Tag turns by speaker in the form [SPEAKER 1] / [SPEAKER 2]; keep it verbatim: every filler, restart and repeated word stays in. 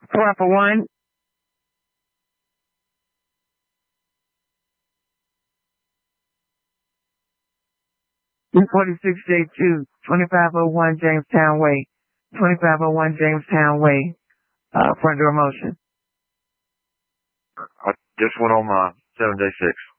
[SPEAKER 1] Four for one. two forty-six J two, twenty-five oh one Jamestown Way. twenty-five oh one Jamestown Way. Uh, front door motion.
[SPEAKER 2] I just went on my seven day six.